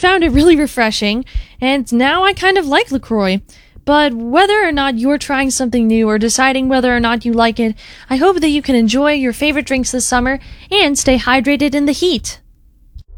found it really refreshing, and now I kind of like LaCroix. But whether or not you're trying something new or deciding whether or not you like it, I hope that you can enjoy your favorite drinks this summer and stay hydrated in the heat.